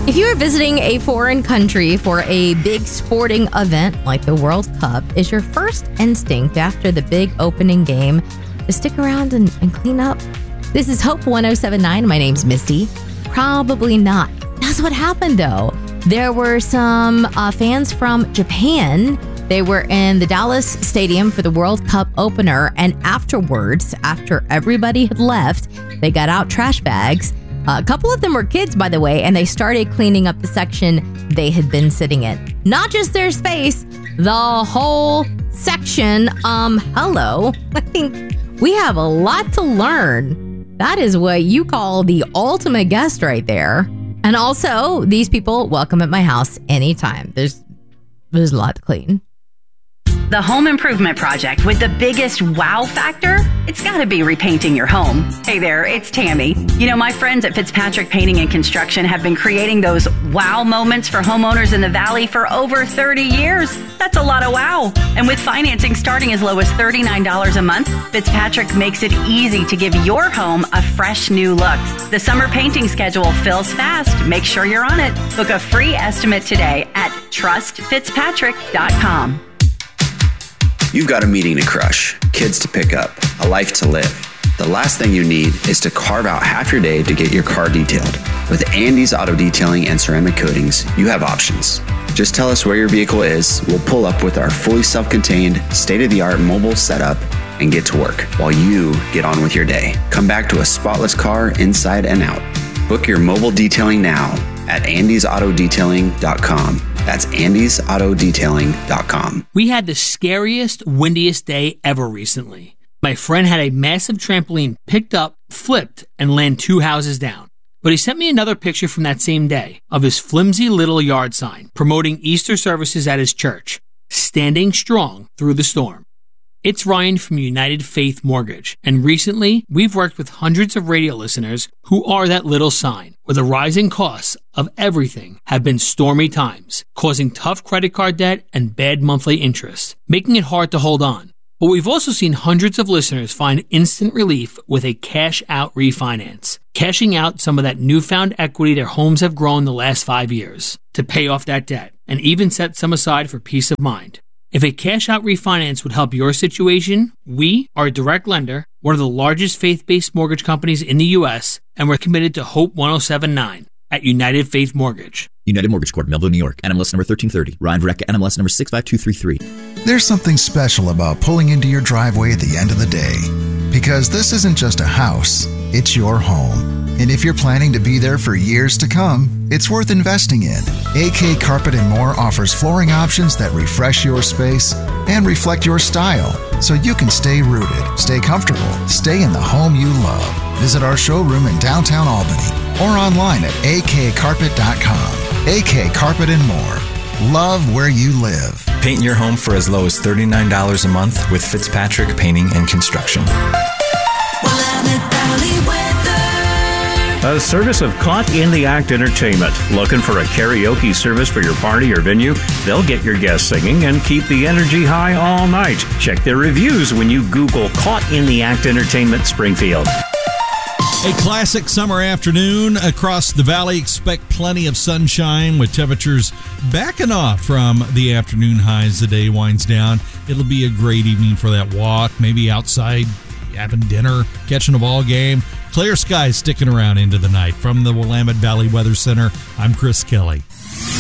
If you are visiting a foreign country for a big sporting event like the World Cup, is your first instinct after the big opening game to stick around and clean up? This is Hope 1079. My name's Misty. Probably not. That's what happened, though. There were some fans from Japan. They were in the Dallas Stadium for the World Cup opener, and afterwards, after everybody had left, they got out trash bags. A couple of them were kids, by the way, and they started cleaning up the section they had been sitting in. Not just their space, the whole section. Hello. I think we have a lot to learn. That is what you call the ultimate guest right there. And also, these people welcome at my house anytime. There's a lot to clean. The home improvement project with the biggest wow factor? It's got to be repainting your home. Hey there, it's Tammy. You know, my friends at Fitzpatrick Painting and Construction have been creating those wow moments for homeowners in the Valley for over 30 years. That's a lot of wow. And with financing starting as low as $39 a month, Fitzpatrick makes it easy to give your home a fresh new look. The summer painting schedule fills fast. Make sure you're on it. Book a free estimate today at trustfitzpatrick.com. You've got a meeting to crush, kids to pick up, a life to live. The last thing you need is to carve out half your day to get your car detailed. With Andy's Auto Detailing and Ceramic Coatings, you have options. Just tell us where your vehicle is, we'll pull up with our fully self-contained, state-of-the-art mobile setup and get to work while you get on with your day. Come back to a spotless car inside and out. Book your mobile detailing now at andysautodetailing.com. That's andysautodetailing.com. We had the scariest, windiest day ever recently. My friend had a massive trampoline picked up, flipped, and landed 2 houses down. But he sent me another picture from that same day of his flimsy little yard sign promoting Easter services at his church, standing strong through the storm. It's Ryan from United Faith Mortgage, and recently we've worked with hundreds of radio listeners who are that little sign, where the rising costs of everything have been stormy times, causing tough credit card debt and bad monthly interest, making it hard to hold on. But we've also seen hundreds of listeners find instant relief with a cash-out refinance, cashing out some of that newfound equity their homes have grown the last 5 years to pay off that debt, and even set some aside for peace of mind. If a cash-out refinance would help your situation, we are a direct lender, one of the largest faith-based mortgage companies in the U.S., and we're committed to Hope 1079 at United Faith Mortgage. United Mortgage Corp, Melville, New York. NMLS number 1330. Ryan Verrecka, NMLS number 65233. There's something special about pulling into your driveway at the end of the day. Because this isn't just a house, it's your home. And if you're planning to be there for years to come, it's worth investing in. AK Carpet & More offers flooring options that refresh your space and reflect your style, so you can stay rooted, stay comfortable, stay in the home you love. Visit our showroom in downtown Albany or online at akcarpet.com. AK Carpet & More. Love where you live. Paint your home for as low as $39 a month with Fitzpatrick Painting and Construction. A service of Caught in the Act Entertainment. Looking for a karaoke service for your party or venue? They'll get your guests singing and keep the energy high all night. Check their reviews when you Google Caught in the Act Entertainment Springfield. A classic summer afternoon across the valley. Expect plenty of sunshine with temperatures backing off from the afternoon highs. The day winds down. It'll be a great evening for that walk, maybe outside having dinner, catching a ball game. Clear skies sticking around into the night. From the Willamette Valley Weather Center, I'm Chris Kelly.